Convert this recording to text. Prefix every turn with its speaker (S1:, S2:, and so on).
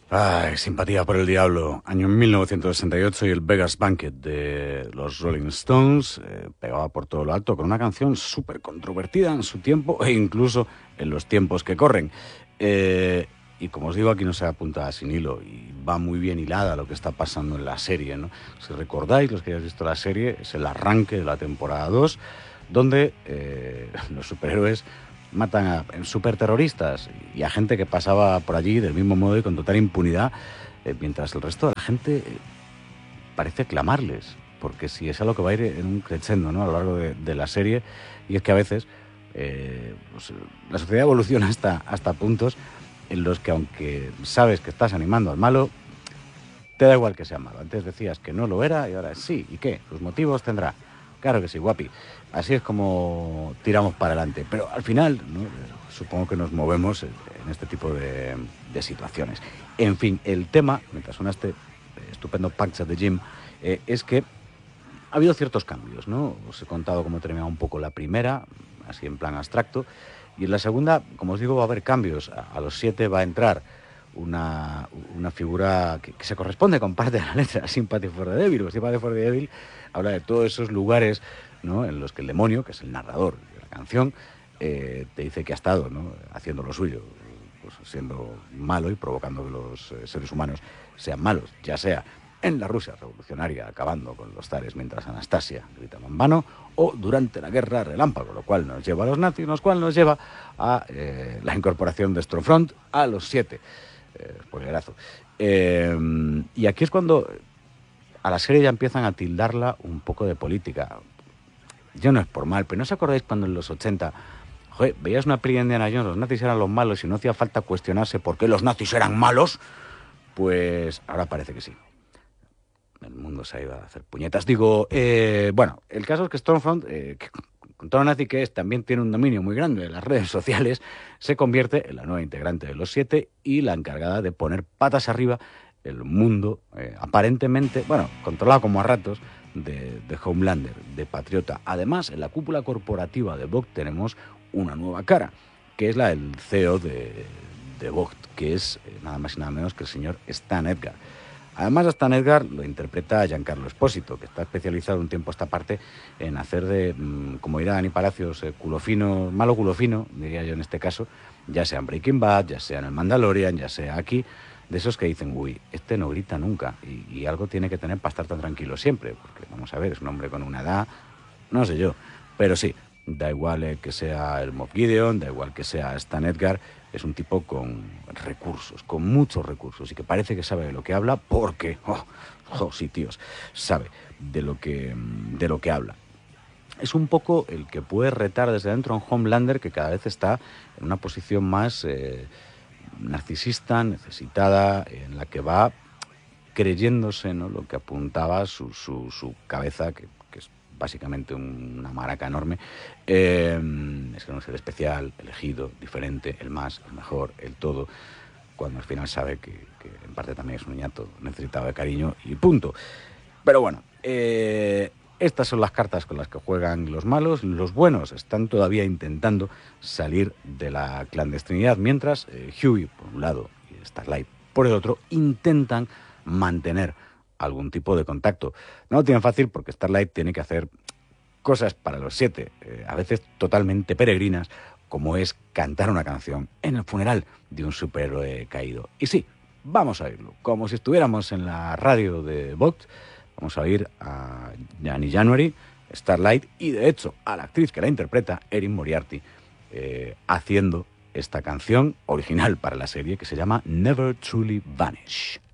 S1: Ay, Simpatía por el Diablo, año 1968 y el Vegas Banquet de los Rolling Stones pegaba por todo lo alto con una canción súper controvertida en su tiempo e incluso en los tiempos que corren. Y como os digo, aquí no se apunta sin hilo y va muy bien hilada lo que está pasando en la serie, ¿no? Si recordáis, los que hayáis visto la serie, es el arranque de la temporada 2, donde los superhéroes matan a superterroristas y a gente que pasaba por allí del mismo modo y con total impunidad, mientras el resto de la gente parece clamarles, porque si es algo que va a ir en un crescendo, ¿no?, a lo largo de la serie, y es que a veces pues, la sociedad evoluciona hasta puntos en los que, aunque sabes que estás animando al malo, te da igual que sea malo. Antes decías que no lo era y ahora sí. ¿Y qué? ¿Sus motivos tendrá? Claro que sí, guapi. Así es como tiramos para adelante. Pero al final, ¿no?, supongo que nos movemos en este tipo de situaciones. En fin, el tema, mientras suena este estupendo Punch at the Gym, es que ha habido ciertos cambios, ¿no? Os he contado cómo terminaba un poco la primera, así en plan abstracto, y en la segunda, como os digo, va a haber cambios. A los 7 va a entrar una figura que se corresponde con parte de la letra, Sympathy for the Devil. Sympathy for the Devil habla de todos esos lugares, ¿no?, en los que el demonio, que es el narrador de la canción, te dice que ha estado, ¿no?, haciendo lo suyo, pues siendo malo y provocando que los seres humanos sean malos, ya sea en la Rusia revolucionaria acabando con los zares mientras Anastasia gritaba en vano, o durante la guerra relámpago, lo cual nos lleva a los nazis, lo cual nos lleva a la incorporación de Stormfront a los 7. Spoilerazo. Y aquí es cuando a la serie ya empiezan a tildarla un poco de política. Yo no es por mal, pero ¿no os acordáis cuando en los 80, joder, veías una peli de Indiana Jones, los nazis eran los malos y no hacía falta cuestionarse por qué los nazis eran malos? Pues ahora parece que sí. El mundo se ha ido a hacer puñetas. Digo, bueno, el caso es que Stormfront, con todo lo nazi que es, también tiene un dominio muy grande en las redes sociales, se convierte en la nueva integrante de los 7 y la encargada de poner patas arriba el mundo, aparentemente, bueno, controlado como a ratos, de Homelander, de Patriota. Además, en la cúpula corporativa de Vogt tenemos una nueva cara, que es la del CEO de Vogt, que es nada más y nada menos que el señor Stan Edgar. Además, a Stan Edgar lo interpreta Giancarlo Espósito, que está especializado un tiempo a esta parte en hacer de, como dirá Dani Palacios, culo fino, malo culo fino, diría yo en este caso, ya sea en Breaking Bad, ya sea en el Mandalorian, ya sea aquí, de esos que dicen, uy, este no grita nunca, y algo tiene que tener para estar tan tranquilo siempre, porque vamos a ver, es un hombre con una edad, no sé yo, pero sí, da igual que sea el Moff Gideon, da igual que sea Stan Edgar, es un tipo con recursos, con muchos recursos, y que parece que sabe de lo que habla porque, sí, tíos, sabe de lo que habla. Es un poco el que puede retar desde dentro a un Homelander que cada vez está en una posición más narcisista, necesitada, en la que va creyéndose, ¿no?, lo que apuntaba su cabeza, que es básicamente una maraca enorme. Es que no es el especial, elegido, diferente, el más, el mejor, el todo, cuando al final sabe que en parte también es un niñato necesitado de cariño y punto. Pero bueno, estas son las cartas con las que juegan los malos. Los buenos están todavía intentando salir de la clandestinidad, mientras Hughie, por un lado, y Starlight, por el otro, intentan mantener algún tipo de contacto. No lo tienen fácil porque Starlight tiene que hacer cosas para los 7, a veces totalmente peregrinas, como es cantar una canción en el funeral de un superhéroe caído. Y sí, vamos a oírlo, como si estuviéramos en la radio de Vogt. Vamos a oír a Gianni January, Starlight, y de hecho a la actriz que la interpreta, Erin Moriarty, haciendo esta canción original para la serie que se llama Never Truly Vanish.